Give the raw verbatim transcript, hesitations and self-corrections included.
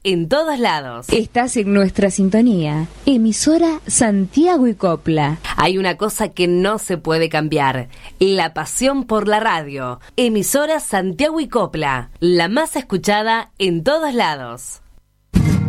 en todos lados. Estás en nuestra sintonía. Emisora Santiago y Copla. Hay una cosa que no se puede cambiar: la pasión por la radio. Emisora Santiago y Copla, la más escuchada en todos lados.